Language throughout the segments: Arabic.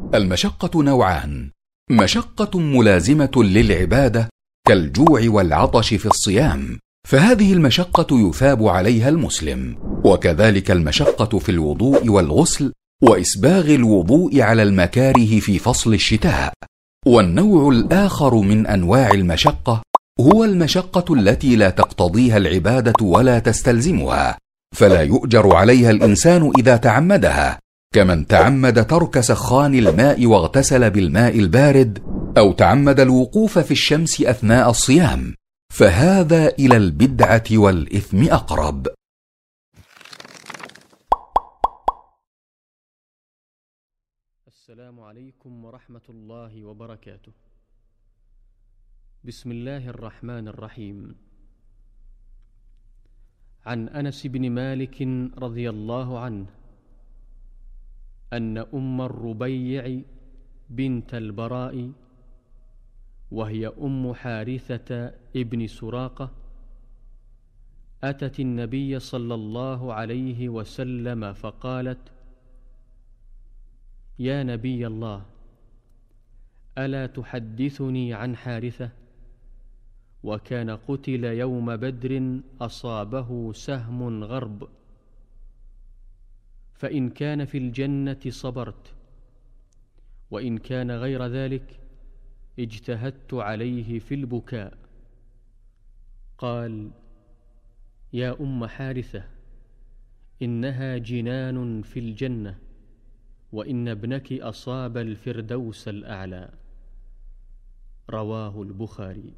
المشقة نوعان: مشقة ملازمة للعبادة كالجوع والعطش في الصيام، فهذه المشقة يثاب عليها المسلم، وكذلك المشقة في الوضوء والغسل وإسباغ الوضوء على المكاره في فصل الشتاء. والنوع الآخر من أنواع المشقة هو المشقة التي لا تقتضيها العبادة ولا تستلزمها، فلا يؤجر عليها الإنسان إذا تعمدها، كمن تعمد ترك سخان الماء واغتسل بالماء البارد، أو تعمد الوقوف في الشمس أثناء الصيام، فهذا إلى البدعة والإثم أقرب. السلام عليكم ورحمة الله وبركاته. بسم الله الرحمن الرحيم. عن أنس بن مالك رضي الله عنه أن أم الربيع بنت البراء، وهي أم حارثة ابن سراقة، أتت النبي صلى الله عليه وسلم فقالت: يا نبي الله، ألا تحدثني عن حارثة؟ وكان قتل يوم بدر أصابه سهم غرب، فإن كان في الجنة صبرت، وإن كان غير ذلك اجتهدت عليه في البكاء. قال: يا أم حارثة، إنها جنان في الجنة، وإن ابنك أصاب الفردوس الأعلى. رواه البخاري.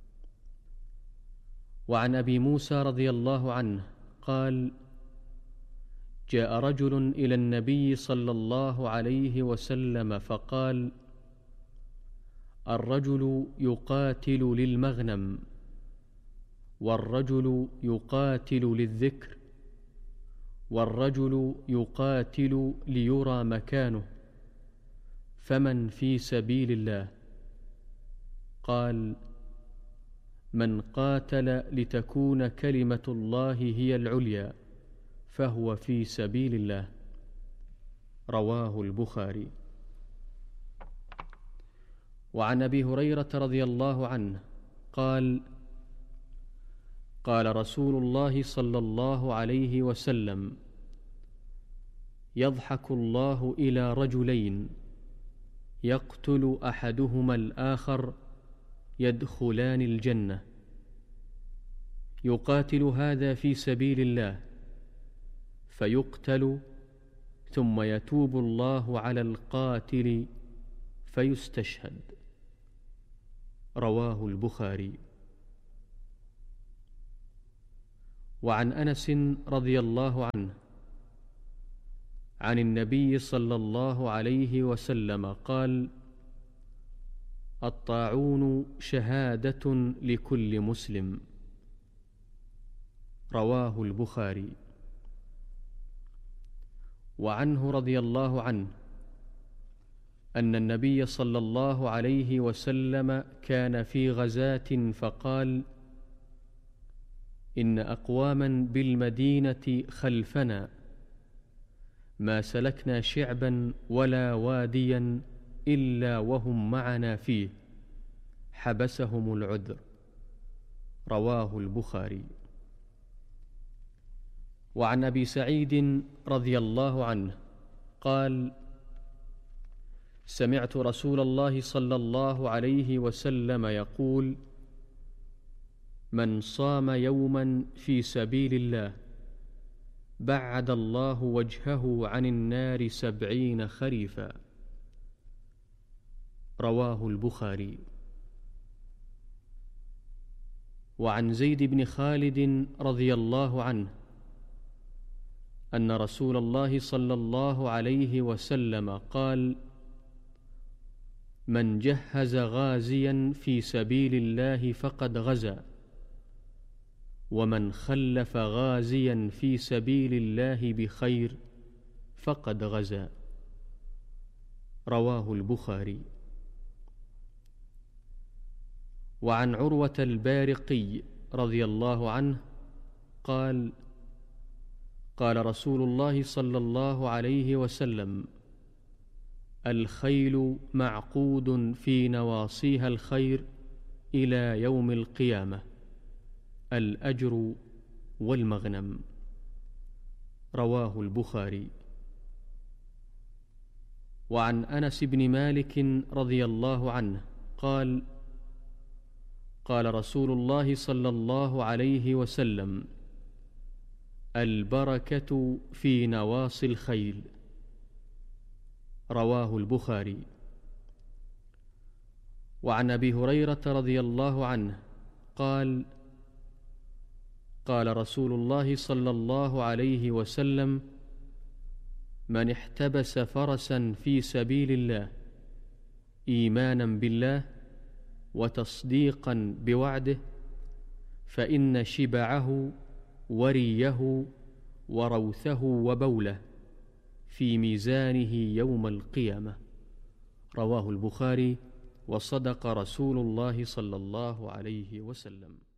وعن أبي موسى رضي الله عنه قال: جاء رجل إلى النبي صلى الله عليه وسلم فقال: الرجل يقاتل للمغنم، والرجل يقاتل للذكر، والرجل يقاتل ليرى مكانه، فمن في سبيل الله؟ قال: من قاتل لتكون كلمة الله هي العليا فهو في سبيل الله. رواه البخاري. وعن أبي هريرة رضي الله عنه قال: قال رسول الله صلى الله عليه وسلم: يضحك الله إلى رجلين يقتل أحدهما الآخر يدخلان الجنة، يقاتل هذا في سبيل الله فيقتل، ثم يتوب الله على القاتل فيستشهد. رواه البخاري. وعن أنس رضي الله عنه عن النبي صلى الله عليه وسلم قال: الطاعون شهادة لكل مسلم. رواه البخاري. وعنه رضي الله عنه أن النبي صلى الله عليه وسلم كان في غزاة فقال: إن أقواما بالمدينة خلفنا ما سلكنا شعبا ولا واديا إلا وهم معنا فيه، حبسهم العذر. رواه البخاري. وعن أبي سعيد رضي الله عنه قال: سمعت رسول الله صلى الله عليه وسلم يقول: من صام يوما في سبيل الله بعد الله وجهه عن النار 70 خريفا. رواه البخاري. وعن زيد بن خالد رضي الله عنه أن رسول الله صلى الله عليه وسلم قال: من جهز غازيا في سبيل الله فقد غزا، ومن خلف غازيا في سبيل الله بخير فقد غزا. رواه البخاري. وعن عروة البارقي رضي الله عنه قال: قال رسول الله صلى الله عليه وسلم: الخيل معقود في نواصيها الخير إلى يوم القيامة، الأجر والمغنم. رواه البخاري. وعن أنس بن مالك رضي الله عنه قال: قال رسول الله صلى الله عليه وسلم: البركة في نواصي الخيل. رواه البخاري. وعن أبي هريرة رضي الله عنه قال: قال رسول الله صلى الله عليه وسلم: من احتبس فرسا في سبيل الله إيمانا بالله وتصديقا بوعده فإن شبعه وريه وروثه وبوله في ميزانه يوم القيامة. رواه البخاري. وصدق رسول الله صلى الله عليه وسلم.